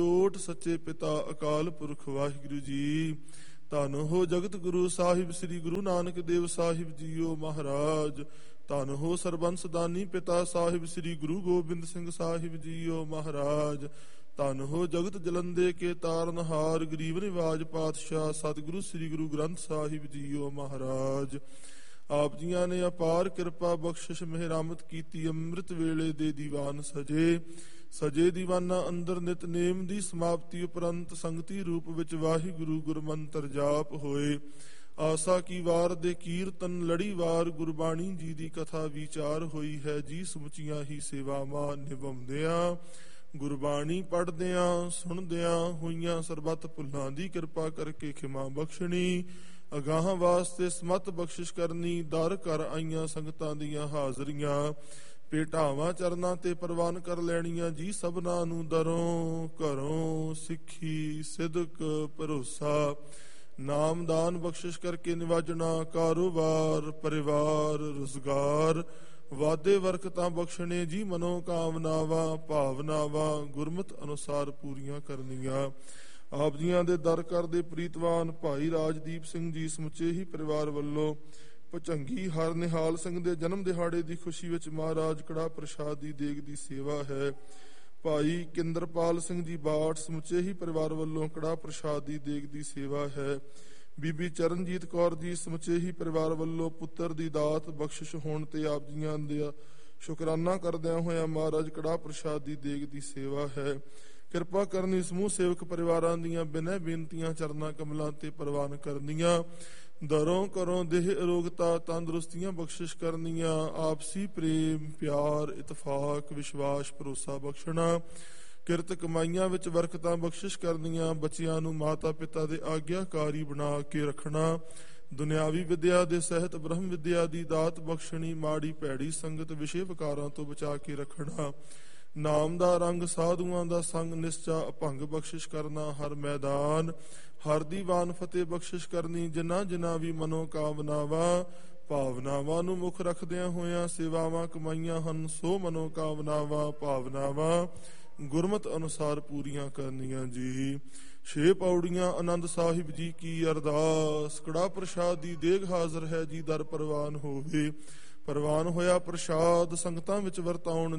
ਓਟ ਸੱਚੇ ਪਿਤਾ ਅਕਾਲ ਪੁਰਖ ਵਾਹਿਗੁਰੂ ਜੀ। ਧੰਨ ਹੋ ਜਗਤ ਗੁਰੂ ਸਾਹਿਬ ਸ੍ਰੀ ਗੁਰੂ ਨਾਨਕ ਦੇਵ ਸਾਹਿਬ ਜੀਓ ਮਹਾਰਾਜ। ਧੰਨ ਹੋ ਸਰਬੰਸ ਦਾਨੀ ਪਿਤਾ ਸਾਹਿਬ ਸ੍ਰੀ ਗੁਰੂ ਗੋਬਿੰਦ ਸਿੰਘ ਸਾਹਿਬ ਜੀਓ ਮਹਾਰਾਜ। ਧੰਨ ਹੋ ਜਗਤ ਜਲੰਦੇ ਕੇ ਤਾਰਨਹਾਰ ਗਰੀਬ ਨਿਵਾਜ ਪਾਤਸ਼ਾਹ ਸਤਿਗੁਰੂ ਸ੍ਰੀ ਗੁਰੂ ਗ੍ਰੰਥ ਸਾਹਿਬ ਜੀਓ ਮਹਾਰਾਜ। ਆਪ ਜੀਆਂ ਨੇ ਅਪਾਰ ਕਿਰਪਾ ਬਖਸ਼ਿਸ਼ ਮਿਹਰਾਮਤ ਕੀਤੀ। ਅੰਮ੍ਰਿਤ ਵੇਲੇ ਦੇ ਦੀਵਾਨ ਸਜੇ ਦੀਵਾਨਾਂ ਅੰਦਰ ਨਿਤਨੇਮ ਦੀ ਸਮਾਪਤੀ ਉਪਰੰਤ ਸੰਗਤੀ ਰੂਪ ਵਿੱਚ ਵਾਹਿਗੁਰੂ ਗੁਰਮੰਤਰ ਜਾਪ ਹੋਏ। ਆਸਾ ਕੀ ਵਾਰ ਦੇ ਕੀਰਤਨ ਲੜੀਵਾਰ ਗੁਰਬਾਣੀ ਜੀ ਦੀ ਕਥਾ ਵਿਚਾਰ ਹੋਈ ਹੈ ਜੀ। ਸਮੁੱਚੀਆਂ ਹੀ ਸੇਵਾਵਾਂ ਨਿਭਾਉਂਦਿਆਂ ਗੁਰਬਾਣੀ ਪੜ੍ਹਦਿਆਂ ਸੁਣਦਿਆਂ ਹੋਈਆਂ ਸਰਬੱਤ ਭੁੱਲਾਂ ਦੀ ਕਿਰਪਾ ਕਰਕੇ ਖਿਮਾ ਬਖਸ਼ਣੀ। ਅਗਾਹਾਂ ਵਾਸਤੇ ਸਮਤ ਬਖਸ਼ਿਸ਼ ਕਰਨੀ। ਦਰ ਘਰ ਆਈਆਂ ਸੰਗਤਾਂ ਦੀਆਂ ਹਾਜ਼ਰੀਆਂ ਭੇਟਾਵਾਂ ਚਰਨਾਂ ਤੇ ਪ੍ਰਵਾਨ ਕਰ ਲੈਣੀਆਂ ਜੀ। ਸਭਨਾਂ ਨੂੰ ਦਰੋਂ ਘਰੋਂ ਸਿੱਖੀ ਸਿਦਕ ਭਰੋਸਾ ਨਾਮਦਾਨ ਬਖਸ਼ਿਸ਼ ਕਰਕੇ ਨਿਵਾਜਣਾ। ਕਾਰੋਬਾਰ ਪਰਿਵਾਰ ਰੁਜ਼ਗਾਰ ਵਾਦੇ ਵਰਕਤਾਂ ਬਖਸ਼ਣੇ ਜੀ। ਮਨੋ ਕਾਮਨਾਵਾਂ ਭਾਵਨਾਵਾਂ ਗੁਰਮਤ ਅਨੁਸਾਰ ਪੂਰੀਆਂ ਕਰਨੀਆਂ। ਆਪ ਜੀਆਂ ਦੇ ਦਰ ਘਰ ਦੇ ਪ੍ਰੀਤਵਾਨ ਭਾਈ ਰਾਜਦੀਪ ਸਿੰਘ ਜੀ ਸਮੁੱਚੇ ਹੀ ਪਰਿਵਾਰ ਵੱਲੋਂ ਭੁਚੰਗੀ ਹਰ ਨਿਹਾਲ ਸਿੰਘ ਦੇ ਜਨਮ ਦਿਹਾੜੇ ਦੀ ਖੁਸ਼ੀ ਵਿੱਚ ਮਹਾਰਾਜ ਕੜਾਹ ਪ੍ਰਸ਼ਾਦ ਦੀ ਦੇਗ ਦੀ ਸੇਵਾ ਹੈ। ਭਾਈ ਕਿੰਦਰਪਾਲ ਸਿੰਘ ਜੀ ਬਾਠ ਸਮੁੱਚੇ ਹੀ ਪਰਿਵਾਰ ਵੱਲੋਂ ਕੜਾਹ ਪ੍ਰਸ਼ਾਦ ਦੀ ਦੇਗ ਦੀ ਸੇਵਾ ਹੈ। ਬੀਬੀ ਚਰਨਜੀਤ ਕੌਰ ਜੀ ਸਮੁੱਚੇ ਹੀ ਪਰਿਵਾਰ ਵੱਲੋਂ ਪੁੱਤਰ ਦੀ ਦਾਤ ਬਖਸ਼ਿਸ਼ ਹੋਣ ਤੇ ਆਪ ਜੀਆਂ ਦਾ ਸ਼ੁਕਰਾਨਾ ਕਰਦਿਆਂ ਹੋਇਆਂ ਮਹਾਰਾਜ ਕੜਾਹ ਪ੍ਰਸ਼ਾਦ ਦੀ ਦੇਗ ਦੀ ਸੇਵਾ ਹੈ। ਕਿਰਪਾ ਕਰਨੀ ਸਮੂਹ ਸੇਵਕ ਪਰਿਵਾਰਾਂ ਦੀਆਂ ਬਿਨੈ ਬੇਨਤੀਆਂ ਚਰਨਾਂ ਕਮਲਾਂ ਤੇ ਪ੍ਰਵਾਨ ਕਰਨੀਆਂ। ਦਰੋਂ ਕਰੋਂ ਦੇਹ ਅਰੋਗਤਾ ਤੰਦਰੁਸਤੀਆਂ ਬਖਸ਼ਿਸ਼ ਕਰਨੀਆਂ। ਆਪਸੀ ਪ੍ਰੇਮ ਪਿਆਰ ਇਤਫਾਕ ਵਿਸ਼ਵਾਸ ਭਰੋਸਾ ਬਖਸ਼ਣਾ। ਕਿਰਤ ਕਮਾਈਆਂ ਵਿੱਚ ਬਰਕਤਾਂ ਬਖਸ਼ਿਸ਼ ਕਰਨੀਆਂ। ਬੱਚਿਆਂ ਨੂੰ ਮਾਤਾ ਪਿਤਾ ਦੇ ਆਗਿਆਕਾਰੀ ਬਣਾ ਕੇ ਰੱਖਣਾ। ਦੁਨਿਆਵੀ ਵਿਦਿਆ ਦੇ ਸਹਿਤ ਬ੍ਰਹਮ ਵਿਦਿਆ ਦੀ ਦਾਤ ਬਖਸ਼ਣੀ। ਮਾੜੀ ਭੈੜੀ ਸੰਗਤ ਵਿਸ਼ੇ ਵਿਕਾਰਾਂ ਤੋਂ ਬਚਾ ਕੇ ਰੱਖਣਾ। ਨਾਮ ਦਾ ਰੰਗ ਸਾਧੂਆਂ ਦਾ ਸੰਗ ਨਿਸ਼ਚਾ ਅਭੰਗ ਬਖਸ਼ਿਸ਼ ਕਰਨਾ। ਹਰ ਮੈਦਾਨ ਹਰ ਦੀਵਾਨ ਫਤਿਹ ਬਖਸ਼ਿਸ਼ ਕਰਨੀ। ਜਿਨ੍ਹਾਂ ਵੀ ਮਨੋ ਕਾਮਨਾਵਾਂ ਭਾਵਨਾਵਾਂ ਨੂੰ ਮੁੱਖ ਰੱਖਦਿਆਂ ਹੋਇਆਂ ਸੇਵਾਵਾਂ ਕਮਾਈਆਂ ਹਨ ਸੋ ਮਨੋ ਕਾਮਨਾਵਾਂ ਭਾਵਨਾਵਾਂ ਗੁਰਮਤ ਅਨੁਸਾਰ ਪੂਰੀਆਂ ਕਰਨੀਆਂ ਜੀ। 6 ਪੌੜੀਆਂ ਆਨੰਦ ਸਾਹਿਬ ਜੀ ਕੀ ਅਰਦਾਸ। ਕੜਾਹ ਪ੍ਰਸ਼ਾਦ ਦੀ ਦੇਗ ਹਾਜ਼ਰ ਹੈ ਜੀ। ਦਰ ਪ੍ਰਵਾਨ ਹੋਵੇ। ਪ੍ਰਵਾਨ ਹੋਇਆ ਪ੍ਰਸ਼ਾਦ ਸੰਗਤਾਂ ਵਿੱਚ ਵਰਤਾਉਣ